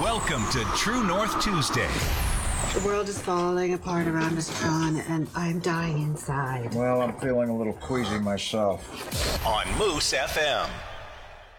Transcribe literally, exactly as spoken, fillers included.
Welcome to True North Tuesday. The world is falling apart around us, John, and I'm dying inside. Well, I'm feeling a little queasy myself. On Moose F M.